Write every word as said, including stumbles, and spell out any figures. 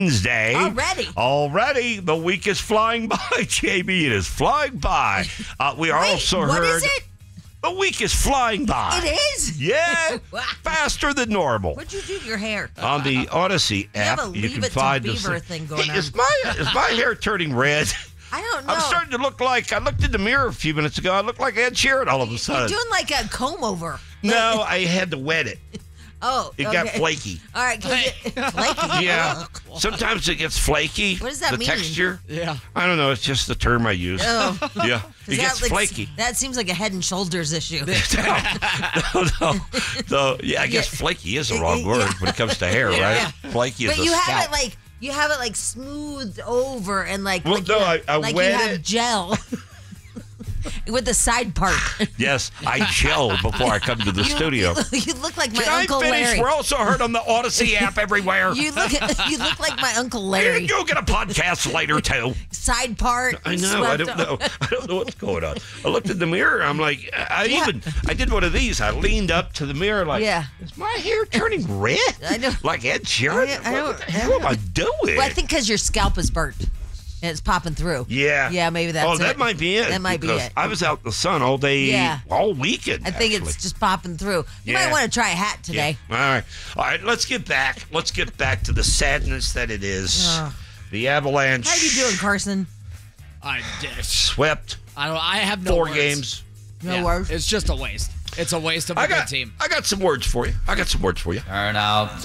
Wednesday. Already. Already. The week is flying by, J B. It is flying by. Uh, we are Wait, also what heard. is it? The week is flying by. It is? Yeah. Faster than normal. What'd you do to your hair? On the Odyssey You have app, a you Leave can It to find the. Beaver thing going Hey, on. Is my is my hair turning red? I don't know. I'm starting to look like I looked in the mirror a few minutes ago. I look like Ed Sheeran all of a You're sudden. doing like a comb over. No, I had to wet it. Oh, It okay. got flaky. All right, 'cause it, flaky. Yeah. Sometimes it gets flaky. What does that the mean? texture. Yeah. I don't know. It's just the term I use. Oh. Yeah. 'Cause It gets that, like, flaky. That seems like a Head and Shoulders issue. no, no. So, yeah, I guess Yeah. flaky is the wrong word Yeah. when it comes to hair, Yeah. right? Flaky is But a you have scalp. it like you have it like smoothed over and like Well, like no, you, I- I like wet you have it. gel with the side part. Yes, I gel before I come to the You- studio. You, you look like my Can I Uncle finish? Larry. We're also heard on the Odyssey app everywhere. You look you look like my Uncle You're Larry. You'll get a podcast later, too. Side part. I know. I swept don't over. know. I don't know what's going on. I looked in the mirror. I'm like, I Yeah. even, I did one of these. I leaned up to the mirror like, Yeah. is my hair turning red? I know. Like Ed Sheeran? I- I what don't- the hell am I doing? Well, I think because your scalp is burnt and it's popping through. Yeah. Yeah, maybe that's Oh, it. that might be it. That might be because it. I was out in the sun all day, Yeah. all weekend. I think actually. it's just popping through. You Yeah. might want to try a hat Yeah. today. All right. All right. Let's get back. Let's get back to the sadness that it is. Ugh. The Avalanche. How you doing, Carson? I did. Swept I don't. I have no four words. games. No Yeah, worries. It's just a waste. It's a waste of a I good got. team. I got some words for you. I got some words for you. Turn out